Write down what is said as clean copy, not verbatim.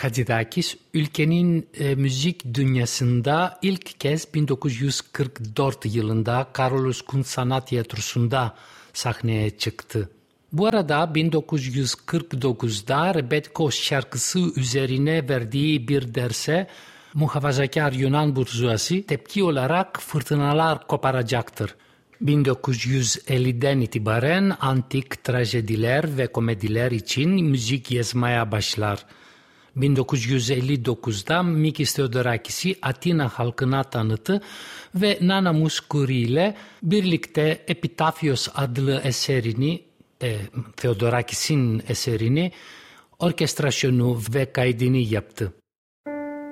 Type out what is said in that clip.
Hadzidakis, ülkenin müzik dünyasında ilk kez 1944 yılında Carlos Kunt Sanat Tiyatrosu'nda sahneye çıktı. Bu arada 1949'da Rebetko şarkısı üzerine verdiği bir derse muhafazakar Yunan burjuvası tepki olarak fırtınalar koparacaktır. 1950'den itibaren antik trajediler ve komediler için müzik yazmaya başlar. 1959'da Mikis Theodorakis'i Atina halkına tanıttı ve Nana Mouskouri ile birlikte Epitafios adlı eserini, Theodorakis'in eserini, orkestrasyonu ve kaydını yaptı.